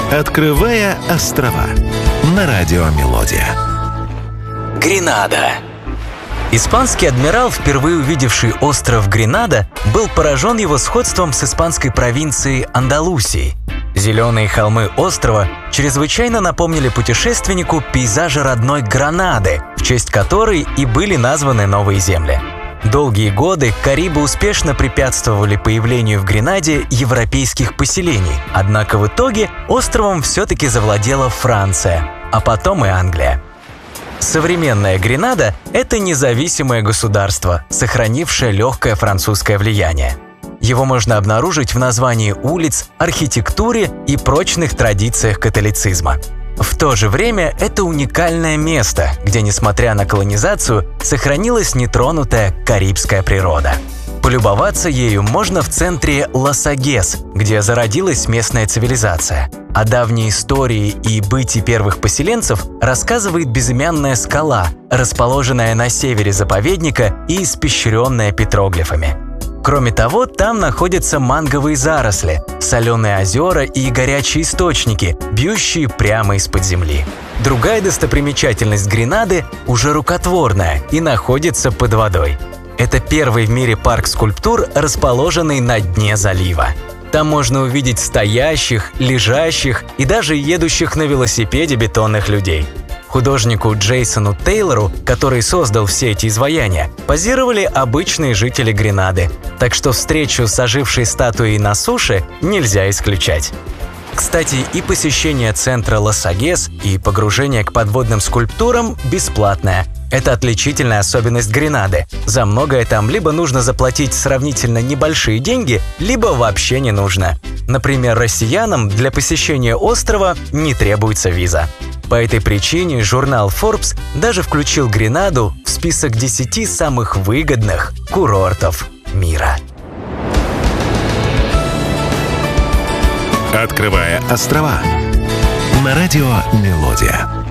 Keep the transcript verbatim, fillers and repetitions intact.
Открывая острова на радио Мелодия. Гренада. Испанский адмирал, впервые увидевший остров Гренада, был поражен его сходством с испанской провинцией Андалусии. Зеленые холмы острова чрезвычайно напомнили путешественнику пейзажи родной Гранады, в честь которой и были названы новые земли. Долгие годы Карибы успешно препятствовали появлению в Гренаде европейских поселений, однако в итоге островом все-таки завладела Франция, а потом и Англия. Современная Гренада – это независимое государство, сохранившее легкое французское влияние. Его можно обнаружить в названии улиц, архитектуре и прочных традициях католицизма. В то же время это уникальное место, где, несмотря на колонизацию, сохранилась нетронутая карибская природа. Полюбоваться ею можно в центре Лас-Агес, где зародилась местная цивилизация. О давней истории и быте первых поселенцев рассказывает безымянная скала, расположенная на севере заповедника и испещренная петроглифами. Кроме того, там находятся манговые заросли, соленые озера и горячие источники, бьющие прямо из-под земли. Другая достопримечательность Гренады уже рукотворная и находится под водой. Это первый в мире парк скульптур, расположенный на дне залива. Там можно увидеть стоящих, лежащих и даже едущих на велосипеде бетонных людей. Художнику Джейсону Тейлору, который создал все эти изваяния, позировали обычные жители Гренады, так что встречу с ожившей статуей на суше нельзя исключать. Кстати, и посещение центра Лас-Агес, и погружение к подводным скульптурам бесплатное. Это отличительная особенность Гренады. За многое там либо нужно заплатить сравнительно небольшие деньги, либо вообще не нужно. Например, россиянам для посещения острова не требуется виза. По этой причине журнал Forbes даже включил Гренаду в список десяти самых выгодных курортов мира. Открывая острова на радио Мелодия.